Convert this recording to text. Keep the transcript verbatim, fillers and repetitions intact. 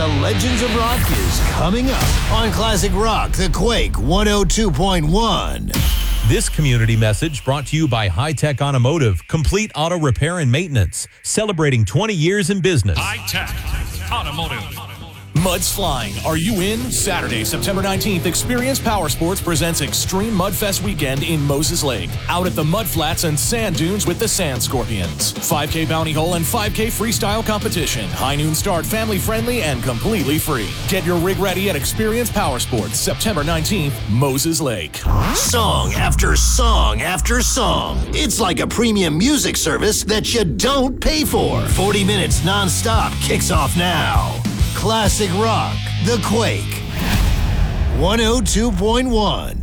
Legends of Rock is coming up on Classic Rock, The Quake one oh two point one. This community message brought to you by High Tech Automotive, complete auto repair and maintenance, celebrating twenty years in business. High Tech Automotive. Mud's Flying. Are you in? Saturday, September nineteenth, Experience Power Sports presents Extreme Mudfest Weekend in Moses Lake. Out at the Mud Flats and Sand Dunes with the Sand Scorpions. five K bounty hole and five K freestyle competition. High noon start, family friendly and completely free. Get your rig ready at Experience Power Sports, September nineteenth, Moses Lake. Song after song after song. It's like a premium music service that you don't pay for. forty minutes nonstop kicks off now. Classic Rock, The Quake one oh two point one.